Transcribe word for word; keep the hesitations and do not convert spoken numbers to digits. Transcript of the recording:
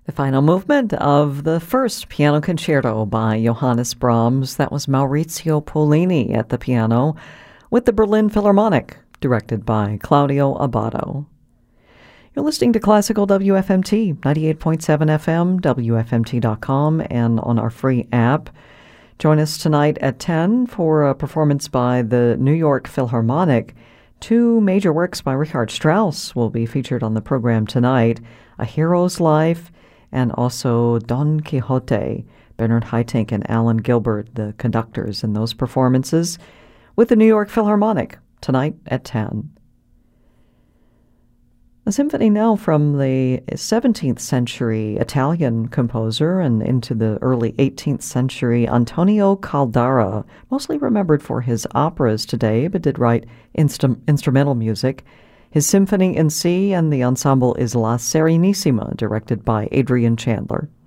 The final movement of the first piano concerto by Johannes Brahms. That was Maurizio Pollini at the piano with the Berlin Philharmonic, directed by Claudio Abbado. You're listening to Classical W F M T, ninety-eight point seven F M, W F M T dot com, and on our free app. Join us tonight at ten for a performance by the New York Philharmonic. Two major works by Richard Strauss will be featured on the program tonight, A Hero's Life and also Don Quixote. Bernard Haitink and Alan Gilbert, the conductors in those performances, with the New York Philharmonic tonight at ten. A symphony now from the seventeenth century Italian composer and into the early eighteenth century Antonio Caldara, mostly remembered for his operas today, but did write inst- instrumental music. His symphony in C and the ensemble is La Serenissima, directed by Adrian Chandler.